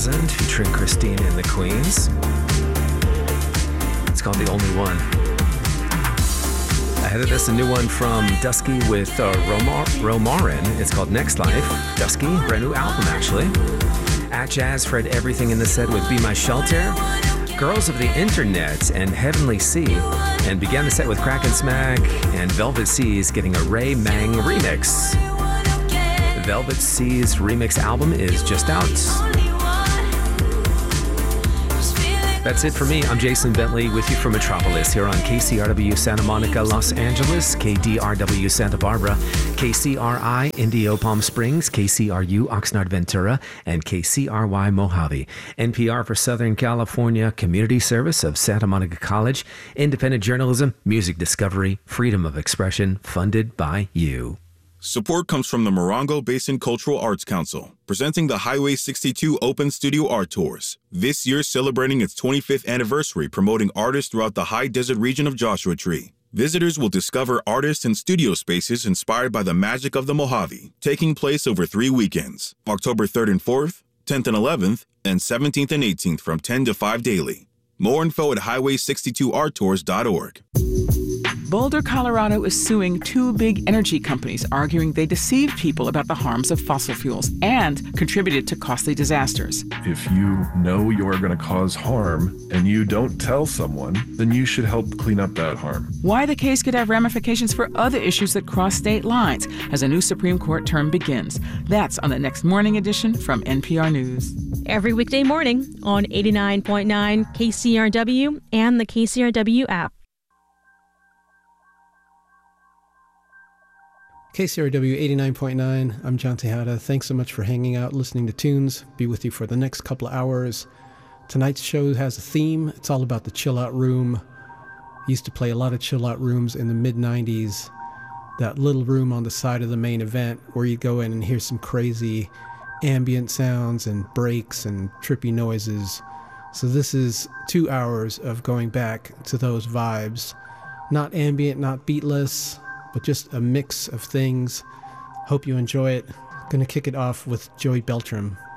Featuring Christine and the Queens. It's called The Only One. Ahead of this, a new one from Dusky with Romarin. It's called Next Life. Dusky, brand new album actually. At Jazz, Fred Everything in the set with Be My Shelter. Girls of the Internet and Heavenly Sea. And began the set with Crack and Smack and Velvet Seas getting a Ray Mang remix. Velvet Seas remix album is just out. That's it for me. I'm Jason Bentley with you from Metropolis here on KCRW Santa Monica, Los Angeles, KDRW Santa Barbara, KCRI Indio Palm Springs, KCRU Oxnard Ventura, and KCRY Mojave. NPR for Southern California, community service of Santa Monica College, independent journalism, music discovery, freedom of expression, funded by you. Support comes from the Morongo Basin Cultural Arts Council, presenting the Highway 62 Open Studio Art Tours. This year celebrating its 25th anniversary, promoting artists throughout the high desert region of Joshua Tree. Visitors will discover artists and studio spaces inspired by the magic of the Mojave, taking place over 3 weekends, October 3rd and 4th, 10th and 11th, and 17th and 18th from 10 to 5 daily. More info at highway62arttours.org. Boulder, Colorado is suing 2 big energy companies, arguing they deceived people about the harms of fossil fuels and contributed to costly disasters. If you know you're going to cause harm and you don't tell someone, then you should help clean up that harm. Why the case could have ramifications for other issues that cross state lines as a new Supreme Court term begins. That's on the next morning edition from NPR News. Every weekday morning on 89.9 KCRW and the KCRW app. KCRW 89.9, I'm John Tejada. Thanks so much for hanging out, listening to tunes. Be with you for the next couple of hours. Tonight's show has a theme. It's all about the chill out room. I used to play a lot of chill out rooms in the mid-90s. That little room on the side of the main event where you go in and hear some crazy ambient sounds and breaks and trippy noises. So this is 2 hours of going back to those vibes. Not ambient, not beatless, but just a mix of things. Hope you enjoy it. Gonna kick it off with Joey Beltram.